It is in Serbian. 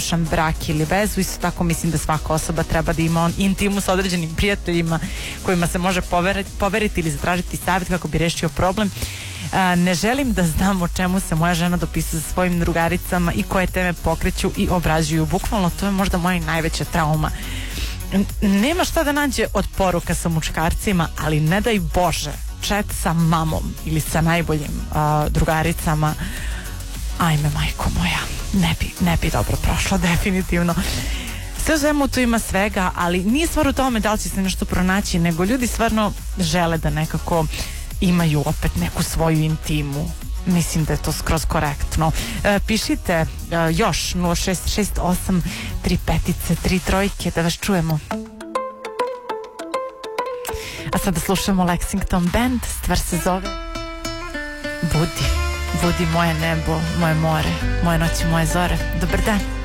uspešan brak ili vezu. Isto tako mislim da svaka osoba treba da ima intimu sa određenim prijateljima kojima se može poveriti ili zatražiti savjet kako bi rešio problem. Ne želim da znam o čemu se moja žena dopisuje sa svojim drugaricama i koje teme pokreću i obrađuju. Bukvalno to je možda moja najveća trauma. Nema šta da nađe od poruka sa muškarcima, ali ne daj Bože chat sa mamom ili sa najboljim drugaricama. Ajme, majko moja, ne bi dobro prošlo, definitivno. Sve u svemu tu ima svega, ali nije stvar u tome da li će se nešto pronaći, nego ljudi stvarno žele da nekako imaju opet neku svoju intimu. Mislim da je to skroz korektno. Pišite još 0668 3533 da vas čujemo. A sada slušamo Lexington Band, stvar se zove Budi moje nebo, moje more, moje noći, moje zore. Dobar dan.